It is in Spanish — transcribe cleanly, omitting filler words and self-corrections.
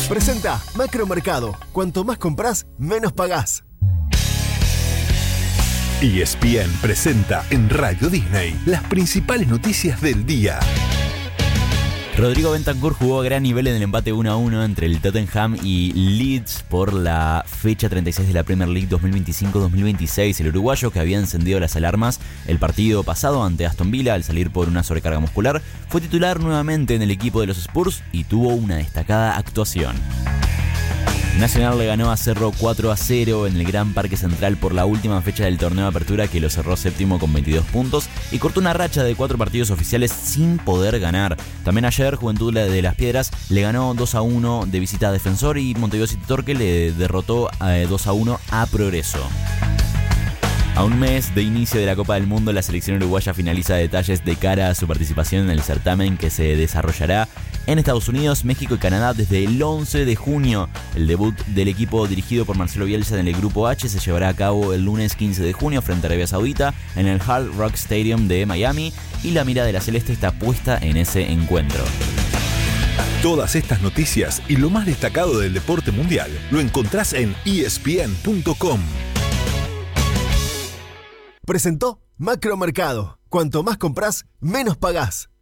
Presenta Macromercado. Cuanto más compras, menos pagás. ESPN presenta en Radio Disney las principales noticias del día. Rodrigo Bentancur jugó a gran nivel en el empate 1-1 entre el Tottenham y Leeds por la fecha 36 de la Premier League 2025-2026. El uruguayo, que había encendido las alarmas el partido pasado ante Aston Villa al salir por una sobrecarga muscular, fue titular nuevamente en el equipo de los Spurs y tuvo una destacada actuación. Nacional le ganó a Cerro 4-0 en el Gran Parque Central por la última fecha del torneo de apertura, que lo cerró séptimo con 22 puntos y cortó una racha de 4 partidos oficiales sin poder ganar. También ayer Juventud de las Piedras le ganó 2-1 de visita a Defensor y Montevideo City Torque le derrotó 2-1 a Progreso. A un mes de inicio de la Copa del Mundo, la selección uruguaya finaliza detalles de cara a su participación en el certamen, que se desarrollará en Estados Unidos, México y Canadá desde el 11 de junio. El debut del equipo dirigido por Marcelo Bielsa en el Grupo H se llevará a cabo el lunes 15 de junio frente a Arabia Saudita en el Hard Rock Stadium de Miami, y la mirada de la Celeste está puesta en ese encuentro. Todas estas noticias y lo más destacado del deporte mundial lo encontrás en ESPN.com. Presentó Macromercado. Cuanto más compras, menos pagás.